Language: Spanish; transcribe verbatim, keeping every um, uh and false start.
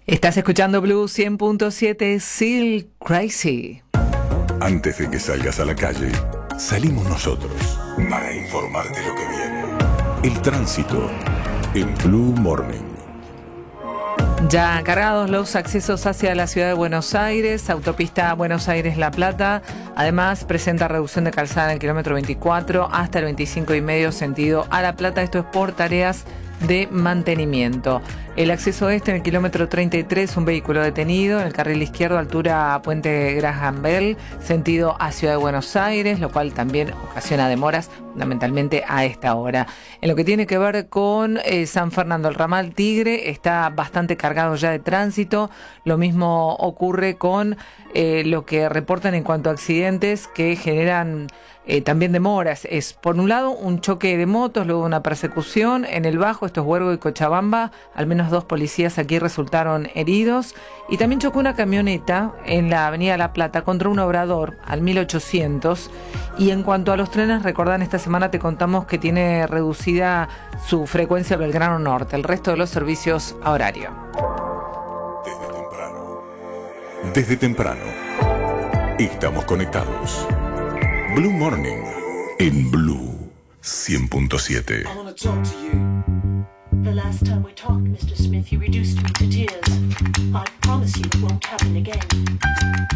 Estás escuchando Blue cien punto siete, Silk Crazy. Antes de que salgas a la calle, salimos nosotros para informarte lo que viene. El tránsito en Blue Morning. Ya cargados los accesos hacia la ciudad de Buenos Aires, autopista Buenos Aires-La Plata. Además, presenta reducción de calzada en el kilómetro veinticuatro hasta el veinticinco y medio sentido a La Plata. Esto es por tareas de mantenimiento. El acceso este en el kilómetro treinta y tres, un vehículo detenido en el carril izquierdo, altura Puente Graham Bell, sentido a Ciudad de Buenos Aires, lo cual también ocasiona demoras, fundamentalmente a esta hora. En lo que tiene que ver con eh, San Fernando, el ramal Tigre está bastante cargado ya de tránsito. Lo mismo ocurre con eh, lo que reportan en cuanto a accidentes que generan Eh, también demoras. Es, por un lado, un choque de motos, luego una persecución en el Bajo, esto es Huergo y Cochabamba. Al menos dos policías aquí resultaron heridos. Y también chocó una camioneta en la avenida La Plata contra un obrador al mil ochocientos. Y en cuanto a los trenes, recordán, esta semana te contamos que tiene reducida su frecuencia Belgrano Norte, el resto de los servicios a horario. Desde temprano. Desde temprano. Estamos conectados. Blue Morning en Blue cien punto siete. I want to talk to you. The last time we talked, mister Smith, you reduced me to tears. I promise you it won't happen again.